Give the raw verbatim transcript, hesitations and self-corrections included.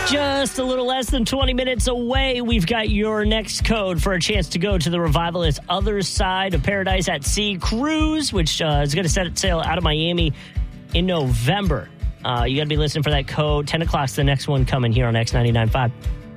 Just a little less than twenty minutes away, we've got your next code for a chance to go to the Revivalist Other Side of Paradise at Sea cruise, which uh, is going to set sail out of Miami in November. Uh, you got to be listening for that code. ten o'clock's the next one coming here on X ninety-nine point five.